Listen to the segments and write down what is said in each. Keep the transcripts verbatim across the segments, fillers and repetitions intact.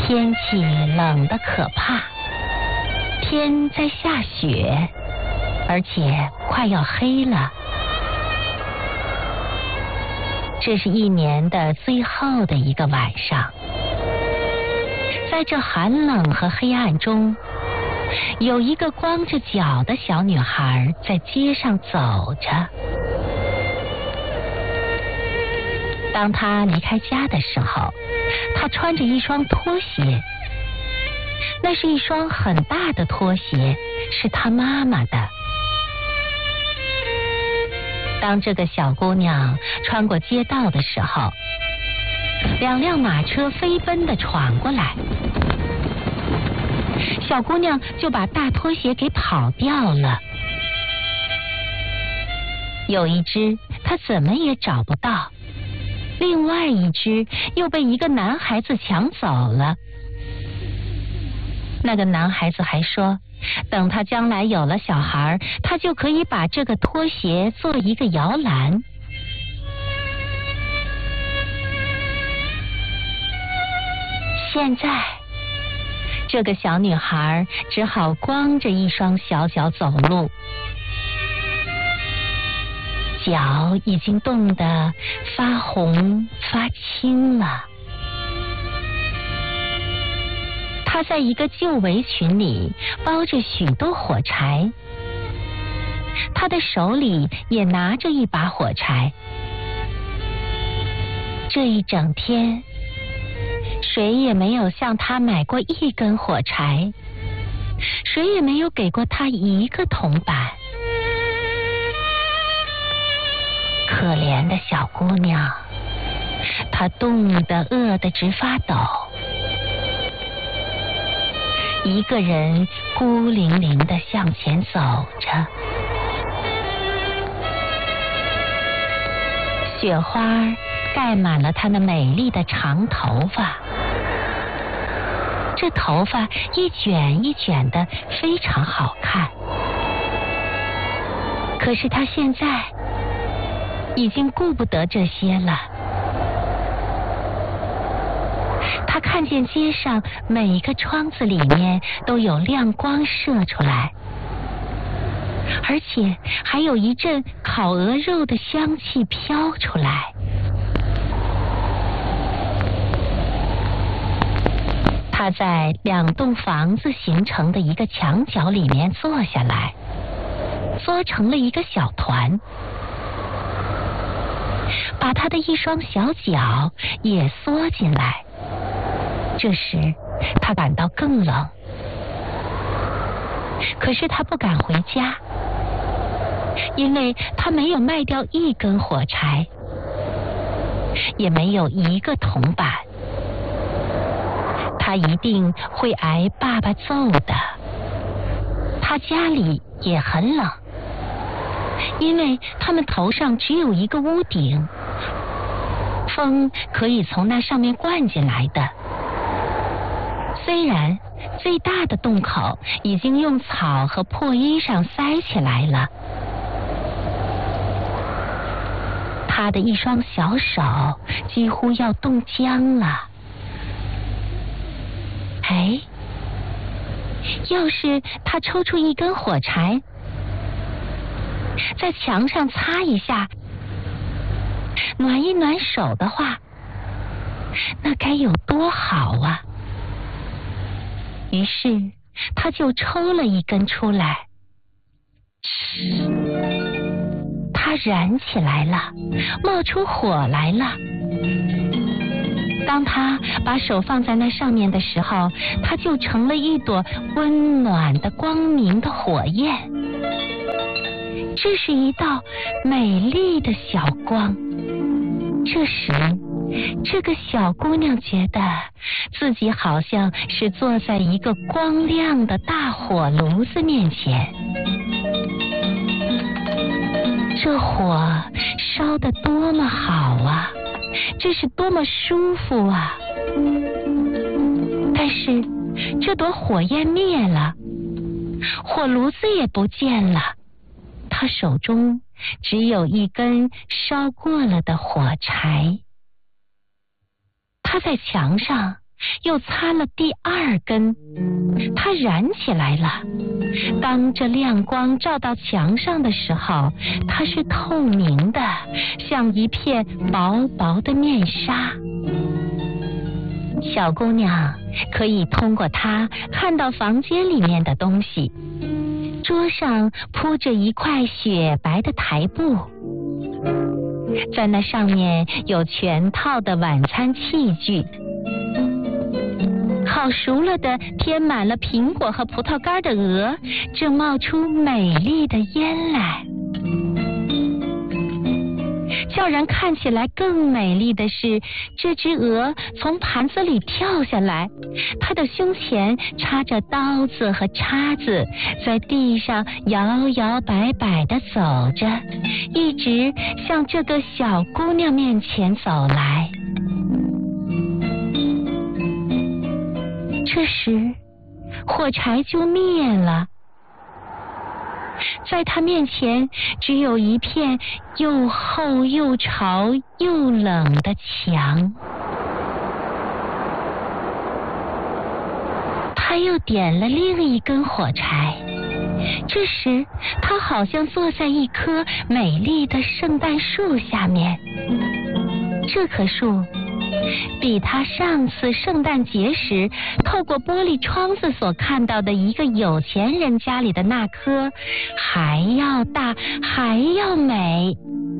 天气冷得可怕，天在下雪，而且快要黑了。这是一年的最后的一个晚上，在这寒冷和黑暗中，有一个光着脚的小女孩在街上走着。当她离开家的时候，她穿着一双拖鞋，那是一双很大的拖鞋，是她妈妈的。当这个小姑娘穿过街道的时候，两辆马车飞奔地闯过来，小姑娘就把大拖鞋给跑掉了。有一只她怎么也找不到，另外一只又被一个男孩子抢走了。那个男孩子还说，等他将来有了小孩，他就可以把这个拖鞋做一个摇篮。现在，这个小女孩只好光着一双小脚走路，脚已经冻得发红发青了。她在一个旧围裙里包着许多火柴，她的手里也拿着一把火柴。这一整天，谁也没有向她买过一根火柴，谁也没有给过她一个铜板。可怜的小姑娘，她冻得饿得直发抖，一个人孤零零地向前走着。雪花盖满了她那美丽的长头发，这头发一卷一卷的，非常好看。可是她现在已经顾不得这些了。他看见街上每一个窗子里面都有亮光射出来，而且还有一阵烤鹅肉的香气飘出来。他在两栋房子形成的一个墙角里面坐下来，缩成了一个小团，把他的一双小脚也缩进来。这时他感到更冷，可是他不敢回家，因为他没有卖掉一根火柴，也没有一个铜板。他一定会挨爸爸揍的。他家里也很冷，因为他们头上只有一个屋顶，风可以从那上面灌进来的。虽然最大的洞口已经用草和破衣裳塞起来了，他的一双小手几乎要冻僵了。哎，要是他抽出一根火柴，在墙上擦一下，暖一暖手的话，那该有多好啊！于是他就抽了一根出来，它燃起来了，冒出火来了。当他把手放在那上面的时候，它就成了一朵温暖的光明的火焰。这是一道美丽的小光。这时这个小姑娘觉得自己好像是坐在一个光亮的大火炉子面前，这火烧得多么好啊，这是多么舒服啊！但是这朵火焰灭了，火炉子也不见了，她手中只有一根烧过了的火柴。他在墙上又擦了第二根，它燃起来了。当这亮光照到墙上的时候，它是透明的，像一片薄薄的面纱。小姑娘可以通过它看到房间里面的东西。桌上铺着一块雪白的台布，在那上面有全套的晚餐器具。烤熟了的填满了苹果和葡萄干的鹅正冒出美丽的烟来。叫人看起来更美丽的是，这只鹅从盘子里跳下来，它的胸前插着刀子和叉子，在地上摇摇摆摆地走着，一直向这个小姑娘面前走来。这时，火柴就灭了。在他面前只有一片又厚又潮又冷的墙。他又点了另一根火柴，这时他好像坐在一棵美丽的圣诞树下面。这棵树比他上次圣诞节时透过玻璃窗子所看到的一个有钱人家里的那棵还要大，还要美。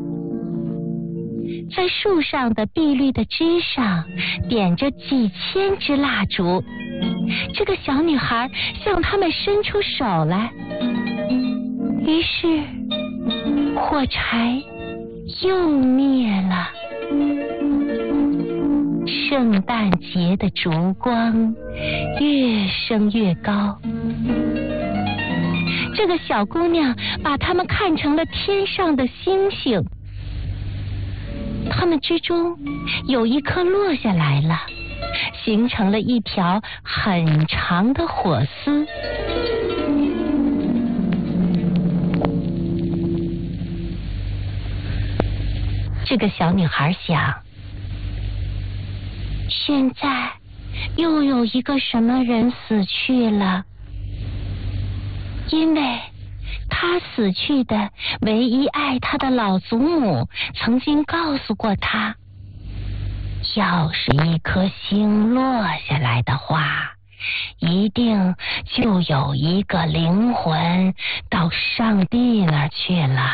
在树上的碧绿的枝上点着几千支蜡烛，这个小女孩向他们伸出手来，于是火柴又灭了。圣诞节的烛光越升越高，这个小姑娘把它们看成了天上的星星。它们之中有一颗落下来了，形成了一条很长的火丝。这个小女孩想，现在又有一个什么人死去了，因为他死去的唯一爱他的老祖母曾经告诉过他，要是一颗星落下来的话，一定就有一个灵魂到上帝那儿去了。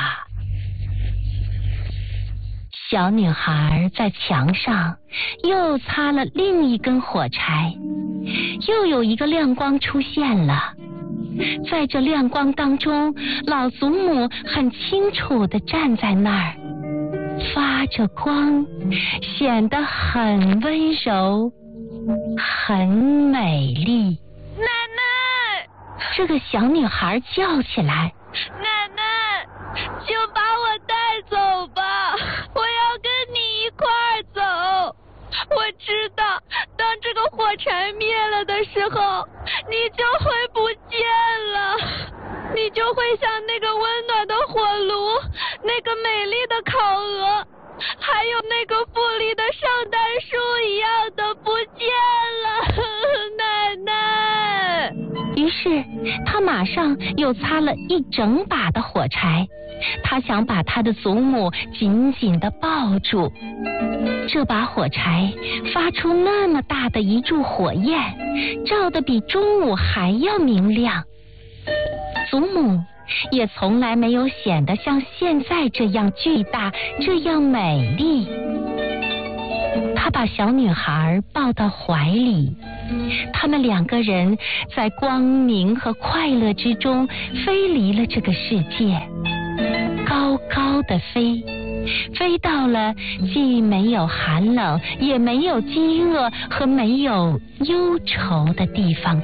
小女孩在墙上又擦了另一根火柴，又有一个亮光出现了。在这亮光当中，老祖母很清楚地站在那儿，发着光，显得很温柔，很美丽。 奶奶！ 这个小女孩叫起来： 奶奶，就把我带走吧，我要跟你一块儿走。我知道，当这个火柴灭了的时候，你就会不见了，你就会像那个温暖的火炉，那个美丽的烤鹅，还有那个富丽的圣诞树一样的不见了，奶奶。 于是他马上又擦了一整把的火柴，他想把他的祖母紧紧地抱住。这把火柴发出那么大的一柱火焰，照得比中午还要明亮。祖母也从来没有显得像现在这样巨大，这样美丽。他把小女孩抱到怀里，他们两个人在光明和快乐之中飞离了这个世界，高高的飞，飞到了既没有寒冷，也没有饥饿和没有忧愁的地方